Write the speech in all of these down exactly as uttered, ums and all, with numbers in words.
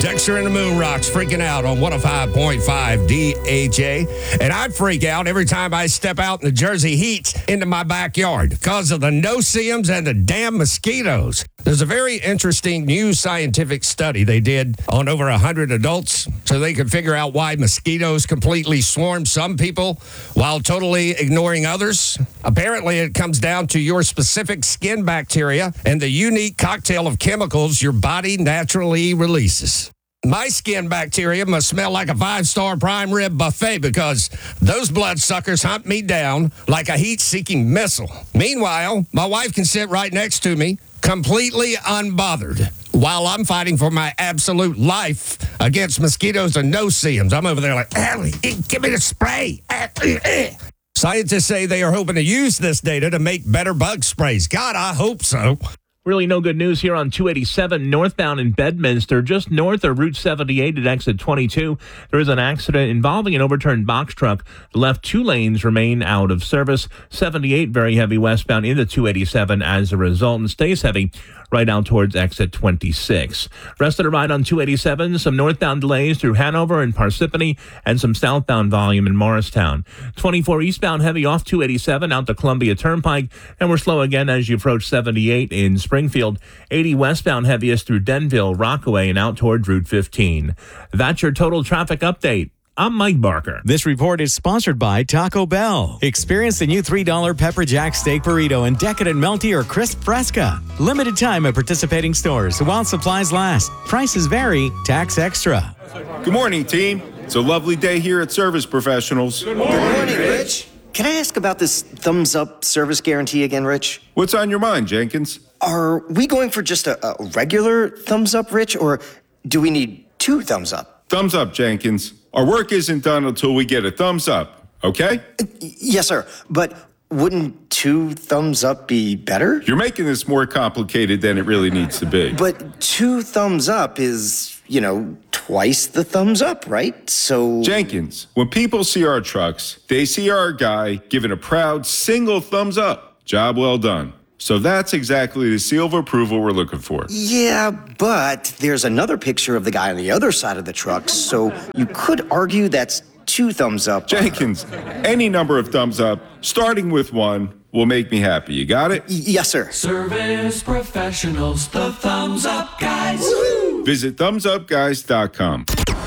Dexter and the Moon Rocks freaking out on one oh five point five D H A. And I freak out every time I step out in the Jersey heat into my backyard because of the no-see-ums and the damn mosquitoes. There's a very interesting new scientific study they did on over one hundred adults so they could figure out why mosquitoes completely swarm some people while totally ignoring others. Apparently, it comes down to your specific skin bacteria and the unique cocktail of chemicals your body naturally releases. My skin bacteria must smell like a five-star prime rib buffet because those bloodsuckers hunt me down like a heat-seeking missile. Meanwhile, my wife can sit right next to me, completely unbothered, while I'm fighting for my absolute life against mosquitoes and no-see-ums. I'm over there like, Allie, give me the spray. Scientists say they are hoping to use this data to make better bug sprays. God, I hope so. Really no good news here on two eighty-seven northbound in Bedminster, just north of Route seventy-eight at exit twenty-two. There is an accident involving an overturned box truck. The left two lanes remain out of service. seventy-eight very heavy westbound into two eighty-seven as a result, and stays heavy right out towards exit twenty-six. Rest of the ride on two eighty-seven, some northbound delays through Hanover and Parsippany, and some southbound volume in Morristown. twenty-four eastbound heavy off two eighty-seven out to Columbia Turnpike, and we're slow again as you approach seventy-eight in Springfield. eighty westbound heaviest through Denville, Rockaway, and out towards Route fifteen. That's your total traffic update. I'm Mike Barker. This report is sponsored by Taco Bell. Experience the new three dollar Pepper Jack Steak Burrito and Decadent Melty or Crisp Fresca. Limited time at participating stores while supplies last. Prices vary. Tax extra. Good morning, team. It's a lovely day here at Service Professionals. Good morning, Good morning Rich. Can I ask about this thumbs up service guarantee again, Rich? What's on your mind, Jenkins? Are we going for just a, a regular thumbs up, Rich, or do we need two thumbs up? Thumbs up, Jenkins. Our work isn't done until we get a thumbs up, okay? Uh, yes, sir. But wouldn't two thumbs up be better? You're making this more complicated than it really needs to be. But two thumbs up is, you know, twice the thumbs up, right? So... Jenkins, when people see our trucks, they see our guy giving a proud single thumbs up. Job well done. So that's exactly the seal of approval we're looking for. Yeah, but there's another picture of the guy on the other side of the truck, so you could argue that's two thumbs up. Jenkins, any number of thumbs up, starting with one, will make me happy. You got it? Y- yes, sir. Service Professionals, the Thumbs Up Guys. Woo-hoo! Visit thumbs up guys dot com.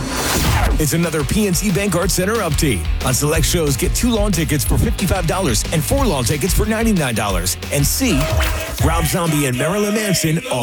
It's another P N C Bank Arts Center update. On select shows, get two lawn tickets for fifty-five dollars and four lawn tickets for ninety-nine dollars. And see Rob Zombie and Marilyn Manson all